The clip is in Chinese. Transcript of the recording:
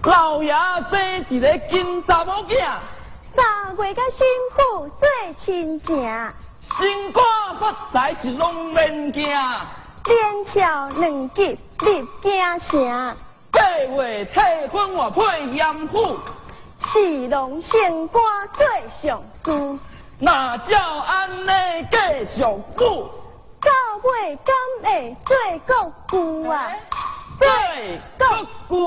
老爷生一个金查某囝 3月甲新妇做亲情， 心肝发财是拢免惊。 连跳2级入京城 8月退婚我配严府 ，4龙升官做上司， 那照安尼继续久到尾敢会做国舅啊？ 做国舅